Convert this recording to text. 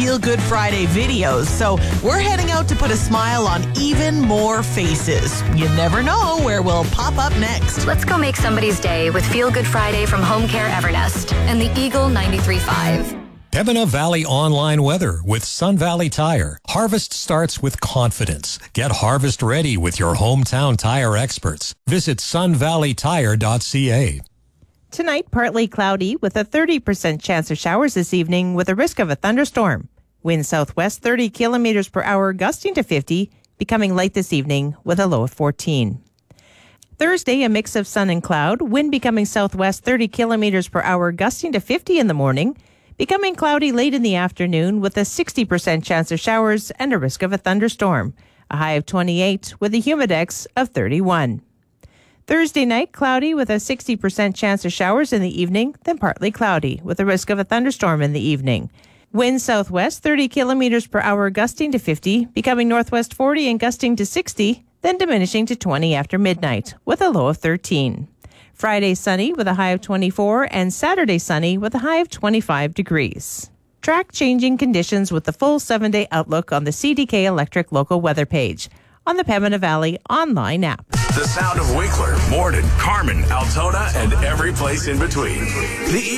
Feel Good Friday videos, so we're heading out to put a smile on even more faces. You never know where we'll pop up next. Let's go make somebody's day with Feel Good Friday from Home Care Evernest and the Eagle 93.5. Pembina Valley online weather with Sun Valley Tire. Harvest starts with confidence. Get harvest ready with your hometown tire experts. Visit sunvalleytire.ca. Tonight, partly cloudy with a 30% chance of showers this evening with a risk of a thunderstorm. Wind southwest 30 kilometers per hour, gusting to 50, becoming light this evening with a low of 14. Thursday, a mix of sun and cloud, wind becoming southwest 30 kilometers per hour, gusting to 50 in the morning, becoming cloudy late in the afternoon with a 60% chance of showers and a risk of a thunderstorm. A high of 28 with a humidex of 31. Thursday night, cloudy with a 60% chance of showers in the evening, then partly cloudy with a risk of a thunderstorm in the evening. Wind southwest 30 kilometers per hour, gusting to 50, becoming northwest 40 and gusting to 60, then diminishing to 20 after midnight with a low of 13. Friday sunny with a high of 24 and Saturday sunny with a high of 25 degrees. Track changing conditions with the full 7-day outlook on the CDK Electric local weather page on the Pembina Valley online app. The sound of Winkler, Morden, Carmen, Altona, and every place in between. The